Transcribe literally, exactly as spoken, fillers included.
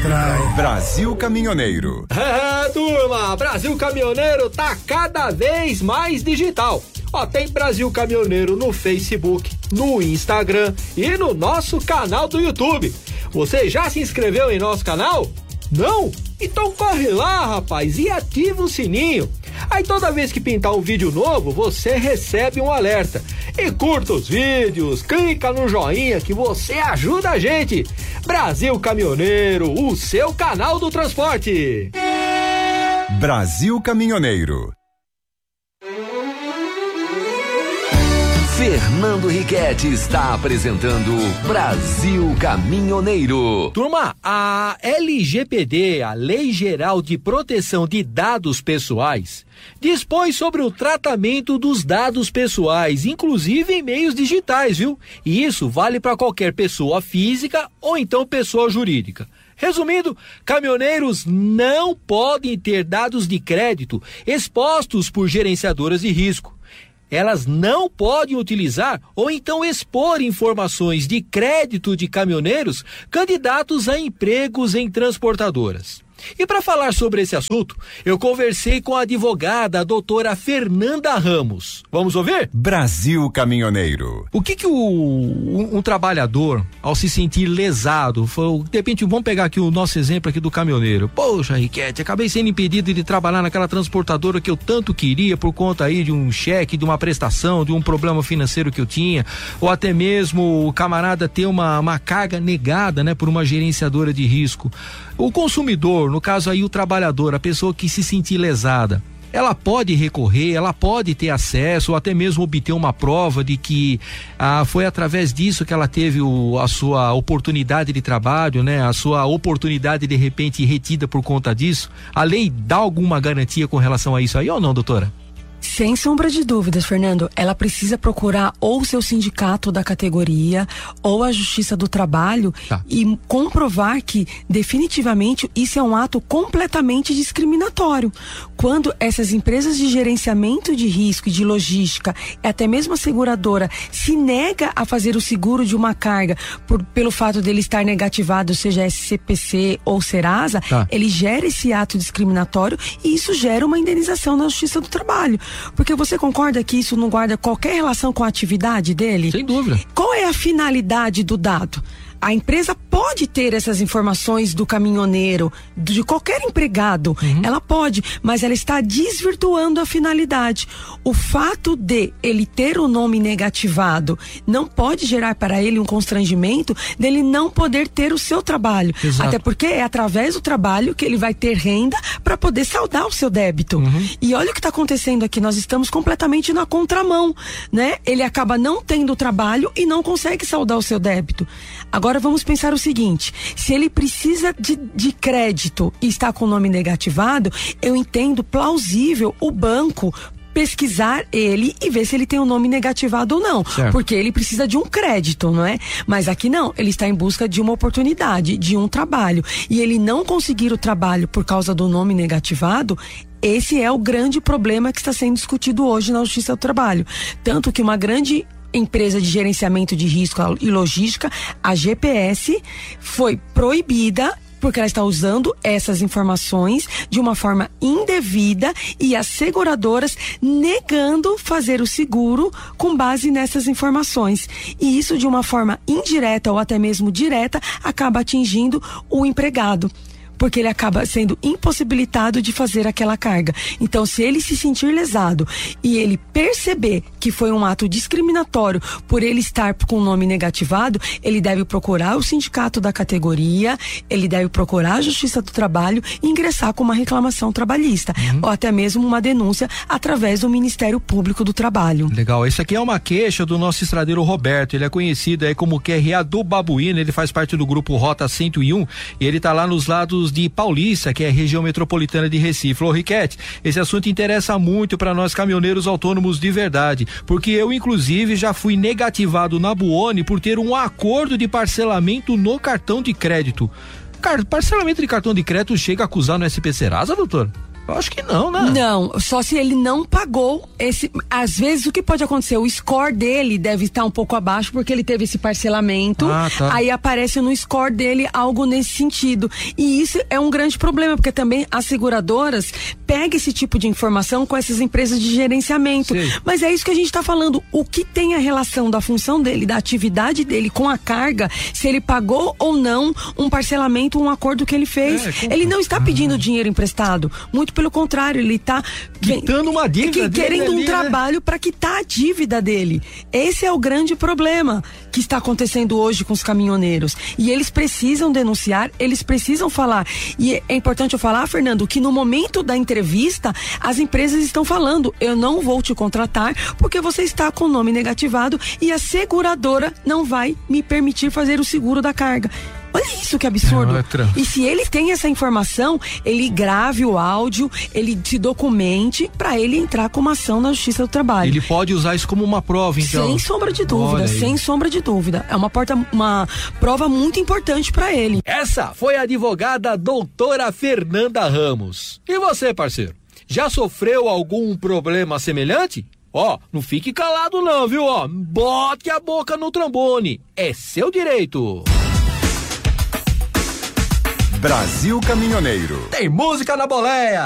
praia. Brasil Caminhoneiro. É, turma, Brasil Caminhoneiro tá cada vez mais digital. Ó, tem Brasil Caminhoneiro no Facebook, no Instagram e no nosso canal do YouTube. Você já se inscreveu em nosso canal? Não? Então corre lá, rapaz, e ativa o sininho. Aí toda vez que pintar um vídeo novo, você recebe um alerta. E curta os vídeos, clica no joinha que você ajuda a gente. Brasil Caminhoneiro, o seu canal do transporte. Brasil Caminhoneiro. Fernando Riquetti está apresentando Brasil Caminhoneiro. Turma, a L G P D, a Lei Geral de Proteção de Dados Pessoais, dispõe sobre o tratamento dos dados pessoais, inclusive em meios digitais, viu? E isso vale para qualquer pessoa física ou então pessoa jurídica. Resumindo, caminhoneiros não podem ter dados de crédito expostos por gerenciadoras de risco. Elas não podem utilizar ou então expor informações de crédito de caminhoneiros candidatos a empregos em transportadoras. E para falar sobre esse assunto, eu conversei com a advogada, a doutora Fernanda Ramos. Vamos ouvir? Brasil Caminhoneiro. O que que o, um, um trabalhador, ao se sentir lesado, foi, de repente, vamos pegar aqui o nosso exemplo aqui do caminhoneiro. Poxa, Riquetti, acabei sendo impedido de trabalhar naquela transportadora que eu tanto queria por conta aí de um cheque, de uma prestação, de um problema financeiro que eu tinha, ou até mesmo o camarada ter uma, uma carga negada, né, por uma gerenciadora de risco. O consumidor, no caso aí o trabalhador, a pessoa que se sentir lesada, ela pode recorrer, ela pode ter acesso ou até mesmo obter uma prova de que ah, foi através disso que ela teve o, a sua oportunidade de trabalho, né? A sua oportunidade de repente retida por conta disso. A lei dá alguma garantia com relação a isso aí ou não, doutora? Sem sombra de dúvidas, Fernando, ela precisa procurar ou o seu sindicato da categoria ou a Justiça do Trabalho tá. e comprovar que definitivamente isso é um ato completamente discriminatório. Quando essas empresas de gerenciamento de risco e de logística, até mesmo a seguradora, se nega a fazer o seguro de uma carga por, pelo fato dele estar negativado, seja S C P C ou Serasa, tá. ele gera esse ato discriminatório e isso gera uma indenização na Justiça do Trabalho. Porque você concorda que isso não guarda qualquer relação com a atividade dele? Sem dúvida. Qual é a finalidade do dado? A empresa pode ter essas informações do caminhoneiro, de qualquer empregado, uhum. ela pode, mas ela está desvirtuando a finalidade. O fato de ele ter o nome negativado não pode gerar para ele um constrangimento dele não poder ter o seu trabalho. Exato. Até porque é através do trabalho que ele vai ter renda para poder saldar o seu débito. Uhum. E olha o que está acontecendo aqui, nós estamos completamente na contramão, né? Ele acaba não tendo trabalho e não consegue saldar o seu débito. Agora vamos pensar o seguinte, se ele precisa de, de crédito e está com o nome negativado, eu entendo plausível o banco pesquisar ele e ver se ele tem o nome negativado ou não, certo. Porque ele precisa de um crédito, não é? Mas aqui não, ele está em busca de uma oportunidade, de um trabalho, e ele não conseguir o trabalho por causa do nome negativado. Esse é o grande problema que está sendo discutido hoje na Justiça do Trabalho, tanto que uma grande empresa de gerenciamento de risco e logística, a G P S, foi proibida porque ela está usando essas informações de uma forma indevida e as seguradoras negando fazer o seguro com base nessas informações. E isso de uma forma indireta ou até mesmo direta acaba atingindo o empregado, porque ele acaba sendo impossibilitado de fazer aquela carga. Então, se ele se sentir lesado e ele perceber que foi um ato discriminatório por ele estar com o nome negativado, ele deve procurar o sindicato da categoria, ele deve procurar a Justiça do Trabalho e ingressar com uma reclamação trabalhista, uhum. ou até mesmo uma denúncia através do Ministério Público do Trabalho. Legal, esse aqui é uma queixa do nosso estradeiro Roberto, ele é conhecido aí como Q R A do Babuíno, ele faz parte do grupo Rota cento e um e ele tá lá nos lados de Paulista, que é a região metropolitana de Recife. Ô Riquetti, esse assunto interessa muito para nós caminhoneiros autônomos de verdade, porque eu inclusive já fui negativado na Buoni por ter um acordo de parcelamento no cartão de crédito. Cara, parcelamento de cartão de crédito chega a acusar no S P Serasa, doutor? Eu acho que não, né? Não, só se ele não pagou esse. Às vezes o que pode acontecer? O score dele deve estar um pouco abaixo porque ele teve esse parcelamento. Ah, tá. Aí aparece no score dele algo nesse sentido. E isso é um grande problema, porque também as seguradoras pegam esse tipo de informação com essas empresas de gerenciamento. Sei. Mas é isso que a gente está falando. O que tem a relação da função dele, da atividade dele com a carga, se ele pagou ou não um parcelamento, um acordo que ele fez. É, ele não está pedindo dinheiro emprestado. Muito pelo contrário, ele está quitando uma dívida que, querendo dele um ali, trabalho, né, para quitar a dívida dele. Esse é o grande problema que está acontecendo hoje com os caminhoneiros. E eles precisam denunciar, eles precisam falar. E é importante eu falar, Fernando, que no momento da entrevista, as empresas estão falando: eu não vou te contratar porque você está com o nome negativado e a seguradora não vai me permitir fazer o seguro da carga. Olha isso, que absurdo. É, e se ele tem essa informação, ele grave o áudio, ele se documente para ele entrar com uma ação na Justiça do Trabalho. Ele pode usar isso como uma prova, então. Sem sombra de dúvida, sem sombra de dúvida. É uma, porta, uma prova muito importante para ele. Essa foi a advogada doutora Fernanda Ramos. E você, parceiro? Já sofreu algum problema semelhante? Ó, não fique calado não, viu? Ó, bote a boca no trombone. É seu direito. Brasil Caminhoneiro. Tem música na boleia.